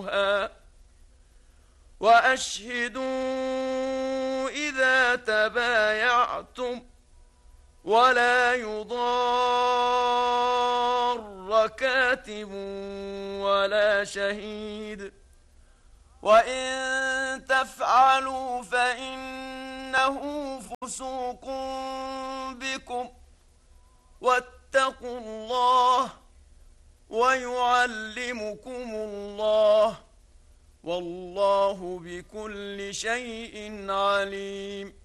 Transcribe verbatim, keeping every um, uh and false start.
وأشهدوا إذا تبايعتم ولا يضار كاتب ولا شهيد، وإن تفعلوا فإنه فسوق بكم، واتقوا الله ويعلمكم الله، والله بكل شيء عليم.